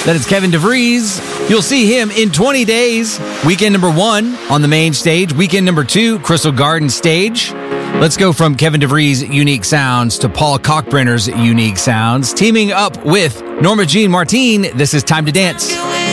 That is Kevin DeVries. You'll see him in 20 days. Weekend number 1 on the main stage. Weekend number 2, Crystal Garden stage. Let's go from Kevin DeVries' unique sounds to Paul Kalkbrenner's unique sounds. Teaming up with Norma Jean Martin, this is Time to Dance.